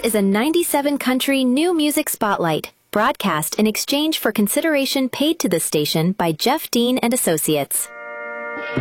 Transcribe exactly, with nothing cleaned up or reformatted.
is a ninety-seven country new music spotlight, broadcast in exchange for consideration paid to the station by Jeff Dean and Associates.